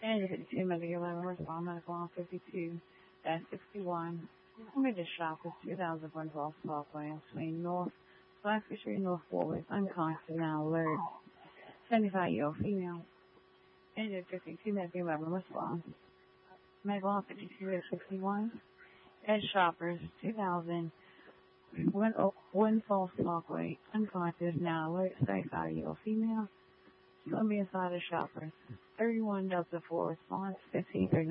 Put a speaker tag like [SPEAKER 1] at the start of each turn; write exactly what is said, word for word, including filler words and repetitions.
[SPEAKER 1] And fifty-two, Medical eleven, respond medical on fifty-two, dash sixty-one. Committed shop is two thousand one twelve Parkway between North Blackfish Street, North Warwick, unconscious, now alert. seventy-five year old female. And fifty-two, Medical eleven, respond. Medical on fifty-two, dash sixty-one. Ed Shoppers, two thousand one twelve Parkway, unconscious, now alert. seventy-five year old female. Going to be inside the Shoppers. thirty-one Delta four, response fifteen thirty-nine.